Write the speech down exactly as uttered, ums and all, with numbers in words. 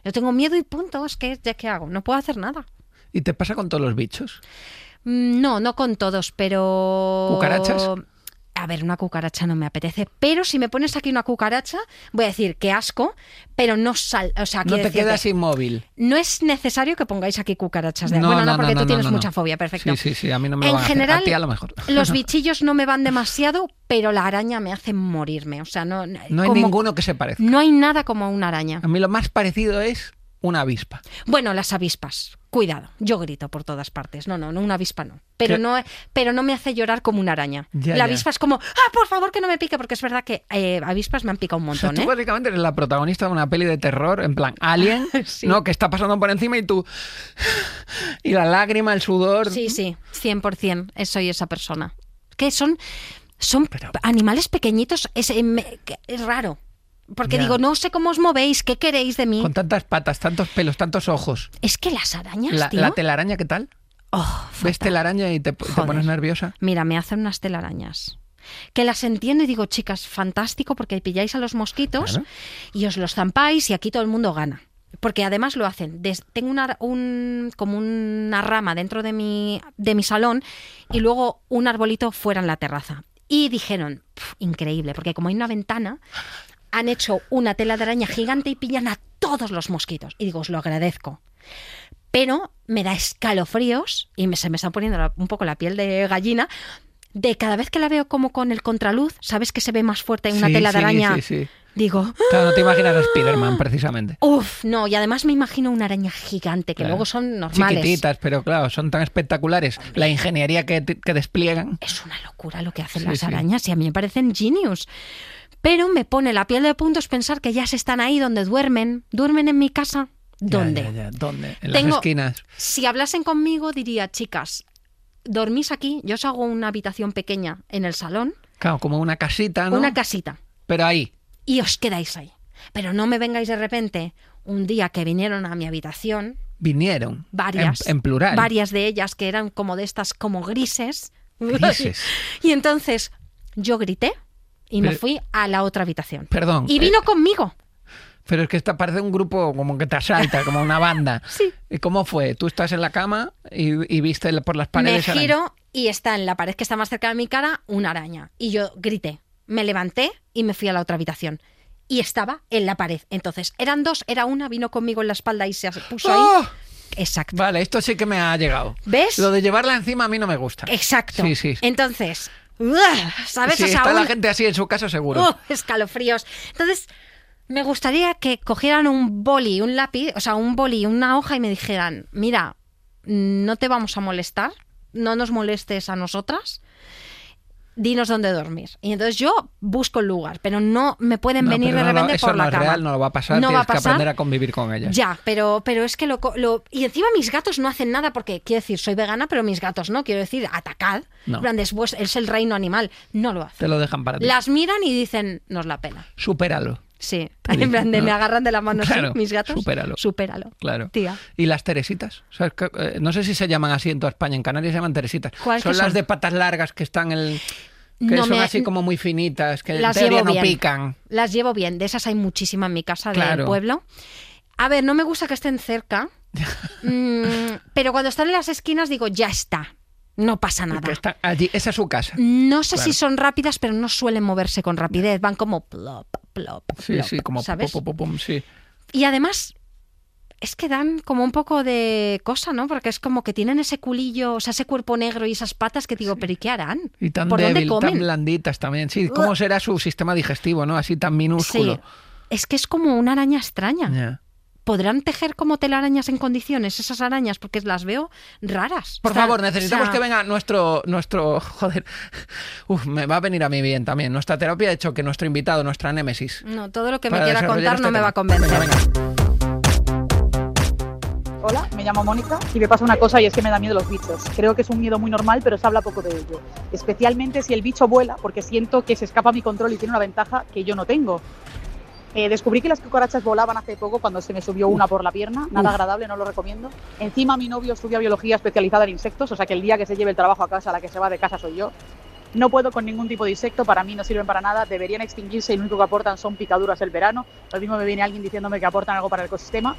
Yo tengo miedo y punto, es que ¿ya qué hago? No puedo hacer nada. ¿Y te pasa con todos los bichos? No, no con todos, pero... ¿Cucarachas? A ver, una cucaracha no me apetece, pero si me pones aquí una cucaracha, voy a decir qué asco, pero no sal, o sea, No te decirte, quedas inmóvil. No es necesario que pongáis aquí cucarachas de No, bueno, no, no, porque no, tú no, tienes no, no. mucha fobia, perfecto. Sí, sí, sí, a mí no me lo En van a hacer. general, A ti a lo mejor. los bichillos no me van demasiado, pero la araña me hace morirme, o sea, no No hay como, ninguno que se parezca. No hay nada como una araña. A mí lo más parecido es una avispa. Bueno, las avispas, cuidado, yo grito por todas partes. No, no, no una avispa no. Pero ¿Qué? no, pero no me hace llorar como una araña. Ya, la ya. avispa es como, ah, por favor que no me pique, porque es verdad que eh, avispas me han picado un O sea, montón, tú ¿eh? básicamente eres la protagonista de una peli de terror, en plan Alien, Sí. ¿no? Que está pasando por encima y tú... Y la lágrima, el sudor... Sí, sí, cien por ciento soy esa persona. Que son, son Pero- animales pequeñitos, es, eh, me- que es raro. Porque Ya. digo, no sé cómo os movéis, qué queréis de mí. Con tantas patas, tantos pelos, tantos ojos. Es que las arañas, La, tío... la telaraña, ¿qué tal? Oh, ¿Ves fatal. telaraña y te, te Joder. pones nerviosa? Mira, me hacen unas telarañas. Que las entiendo y digo, chicas, fantástico, porque pilláis a los mosquitos Claro. y os los zampáis y aquí todo el mundo gana. Porque además lo hacen. Des- tengo una, un, como una rama dentro de mi, de mi salón y luego un arbolito fuera en la terraza. Y dijeron, "Pf, increíble, porque como hay una ventana, han hecho una tela de araña gigante y pillan a todos los mosquitos. Y digo, os lo agradezco. Pero me da escalofríos y me, se me está poniendo la- un poco la piel de gallina de cada vez que la veo como con el contraluz, ¿sabes que se ve más fuerte en una Sí, tela de sí, araña? sí, sí. Digo, Claro, no te imaginas a Spiderman, precisamente. uff, no, y además me imagino una araña gigante que Claro. luego son normales. Chiquititas, pero claro, son tan espectaculares. La ingeniería que, que despliegan. Es una locura lo que hacen Sí, las sí. arañas y a mí me parecen genius. Pero me pone la piel de puntos pensar que ya se están ahí donde duermen. ¿Duermen en mi casa? ¿Dónde? Ya, ya, ya. ¿Dónde? En Tengo- las esquinas. Si hablasen conmigo diría, chicas, dormís aquí, yo os hago una habitación pequeña en el salón, Claro, como una casita, ¿no? una casita, Pero ahí. y os quedáis ahí. Pero no me vengáis de repente un día que vinieron a mi habitación, Vinieron. varias, En, en plural. varias de ellas que eran como de estas como grises. Grises. Y entonces yo grité y me Pero- fui a la otra habitación. Perdón. Y vino conmigo. Pero es que esta parece un grupo como que te asalta, como una banda. Sí. ¿Y cómo fue? Tú estás en la cama y, y viste por las Me paredes... araña. giro y está en la pared que está más cerca de mi cara una araña. Y yo grité, me levanté y me fui a la otra habitación. Y estaba en la pared. Entonces, eran dos, era una, vino conmigo en la espalda y se puso ahí. ¡Oh! Exacto. Vale, esto sí que me ha llegado. ¿Ves? Lo de llevarla encima a mí no me gusta. Exacto. Sí, sí. Entonces, ¡ugh! ¿sabes? Si O sea, está la un- gente así en su casa, seguro. ¡uh! escalofríos. Entonces, me gustaría que cogieran un boli, un lápiz, o sea, un boli, una hoja y me dijeran, mira, no te vamos a molestar, no nos molestes a nosotras, dinos dónde dormir. Y entonces yo busco el lugar, pero no me pueden No, venir pero de no, no, repente eso por no la es cama. real, no lo va a pasar, No tienes va a que pasar. aprender a convivir con ellas. Ya, pero, pero es que lo, co- lo... Y encima mis gatos no hacen nada porque, quiero decir, soy vegana, pero mis gatos no. Quiero decir, atacad. No. En plan, después es el reino animal. No lo hacen. Te lo dejan para ti. Las miran y dicen, nos la pela. Supéralo. Sí, Te en plan de dicen, me ¿no? agarran de la mano así, Claro, mis gatos. supéralo. Supéralo. Claro. Tía. ¿Y las teresitas? ¿Sabes qué? Eh, no sé si se llaman así en toda España. En Canarias se llaman teresitas. ¿Cuál Son que las son? de patas largas que están en... Que No son me- así como muy finitas, que en Las teoría llevo no bien. pican. Las llevo bien. De esas hay muchísimas en mi casa del Claro. pueblo. A ver, no me gusta que estén cerca. mm, pero cuando están en las esquinas digo, ya está. No pasa Que nada. están allí. Esa es su casa. No sé Claro. si son rápidas, pero no suelen moverse con rapidez. Van como plop, plop, Sí, plop, sí, como ¿sabes? pum, pum, pum, pum, sí. Y además, es que dan como un poco de cosa, ¿no? Porque es como que tienen ese culillo, o sea, ese cuerpo negro y esas patas que digo, ¿pero y qué harán? Y tan ¿Por dónde débil, comen? tan blanditas también. Sí, ¿cómo será su sistema digestivo, no? Así tan minúsculo. Sí, es que es como una araña extraña. Ya. ¿Podrán tejer como telarañas en condiciones esas arañas? Porque las veo raras. Por O sea, favor, necesitamos o sea, que venga nuestro, nuestro, joder, uf, me va a venir a mí bien también. Nuestra terapia ha hecho que nuestro invitado, nuestra némesis, No, todo lo que me para quiera desarrollar contar no este me va a tema. convencer. Venga, venga. Hola, me llamo Mónica y me pasa una cosa y es que me da miedo los bichos. Creo que es un miedo muy normal, pero se habla poco de ello. Especialmente si el bicho vuela, porque siento que se escapa a mi control y tiene una ventaja que yo no tengo. Eh, descubrí que las cucarachas volaban hace poco cuando se me subió una por la pierna. Nada Uf. agradable, no lo recomiendo. Encima mi novio estudia biología especializada en insectos, o sea que el día que se lleve el trabajo a casa, la que se va de casa soy yo. No puedo con ningún tipo de insecto, para mí no sirven para nada, deberían extinguirse y lo único que aportan son picaduras el verano. Lo mismo me viene alguien diciéndome que aportan algo para el ecosistema.